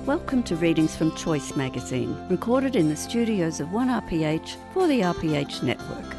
Welcome to Readings from Choice magazine, recorded in the studios of 1RPH for the RPH network.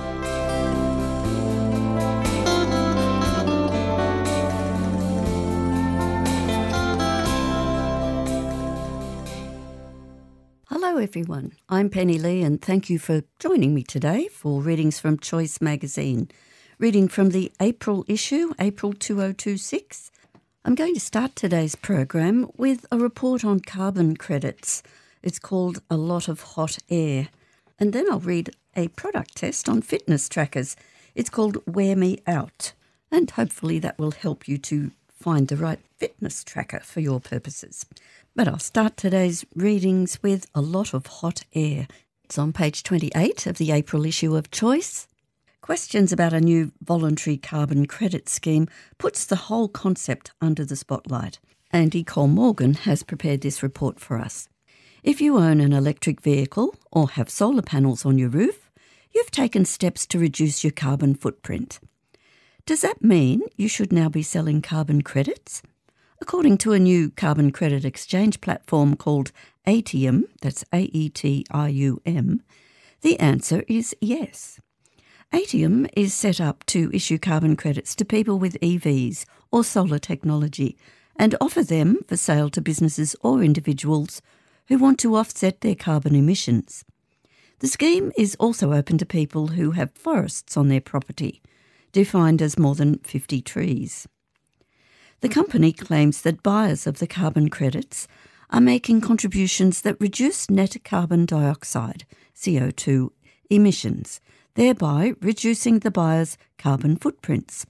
Hello everyone, I'm Penny Lee and thank you for joining me today for Readings from Choice magazine, reading from the April issue, April 2026. I'm going to start today's program with a report on carbon credits. It's called A Lot of Hot Air. And then I'll read a product test on fitness trackers. It's called Wear Me Out. And hopefully that will help you to find the right fitness tracker for your purposes. But I'll start today's readings with A Lot of Hot Air. It's on page 28 of the April issue of Choice. Questions about a new voluntary carbon credit scheme puts the whole concept under the spotlight. Andy Cole-Morgan has prepared this report for us. If you own an electric vehicle or have solar panels on your roof, you've taken steps to reduce your carbon footprint. Does that mean you should now be selling carbon credits? According to a new carbon credit exchange platform called Aetium, that's A-E-T-I-U-M, the answer is yes. Aetium is set up to issue carbon credits to people with EVs or solar technology and offer them for sale to businesses or individuals who want to offset their carbon emissions. The scheme is also open to people who have forests on their property, defined as more than 50 trees. The company claims that buyers of the carbon credits are making contributions that reduce net carbon dioxide, CO2, emissions, thereby reducing the buyer's carbon footprints.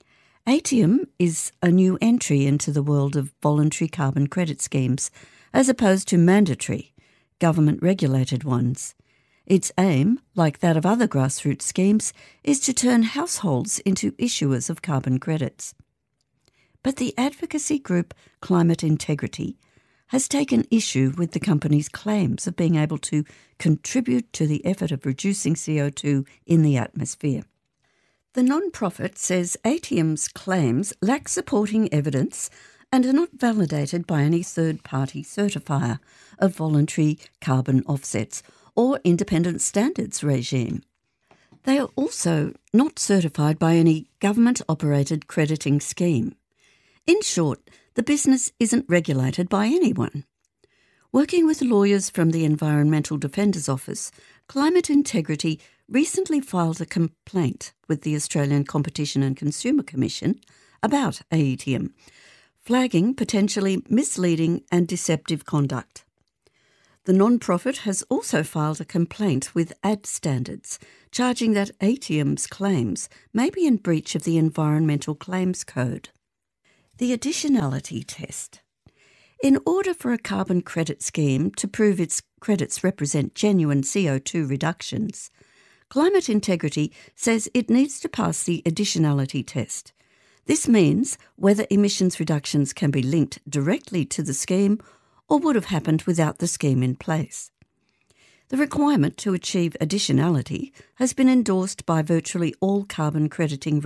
Aetium is a new entry into the world of voluntary carbon credit schemes, as opposed to mandatory, government-regulated ones. Its aim, like that of other grassroots schemes, is to turn households into issuers of carbon credits. But the advocacy group Climate Integrity has taken issue with the company's claims of being able to contribute to the effort of reducing CO2 in the atmosphere. The non-profit says Aetium's claims lack supporting evidence and are not validated by any third-party certifier of voluntary carbon offsets or independent standards regime. They are also not certified by any government-operated crediting scheme. In short, the business isn't regulated by anyone. Working with lawyers from the Environmental Defenders Office, Climate Integrity recently filed a complaint with the Australian Competition and Consumer Commission about Aetium, flagging potentially misleading and deceptive conduct. The non-profit has also filed a complaint with Ad Standards, charging that Aetium's claims may be in breach of the Environmental Claims Code. The additionality test. In order for a carbon credit scheme to prove its credits represent genuine CO2 reductions, Climate Integrity says it needs to pass the additionality test. This means whether emissions reductions can be linked directly to the scheme or would have happened without the scheme in place. The requirement to achieve additionality has been endorsed by virtually all carbon crediting